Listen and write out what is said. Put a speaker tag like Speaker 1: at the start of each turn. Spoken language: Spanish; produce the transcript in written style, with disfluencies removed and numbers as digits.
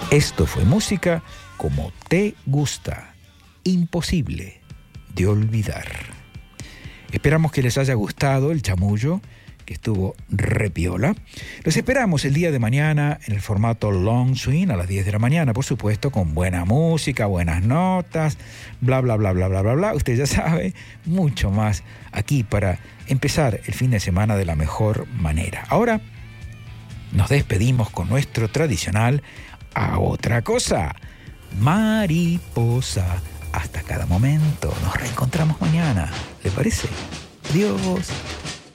Speaker 1: Esto fue música como te gusta, imposible de olvidar. Esperamos que les haya gustado el chamullo, que estuvo repiola. Los esperamos el día de mañana en el formato Long Swing a las 10 de la mañana, por supuesto, con buena música, buenas notas, bla, bla, bla, bla, bla, bla, bla. Usted ya sabe, mucho más aquí para empezar el fin de semana de la mejor manera. Ahora nos despedimos con nuestro tradicional a otra cosa. Mariposa. Hasta cada momento. Nos reencontramos mañana. ¿Le parece? Adiós.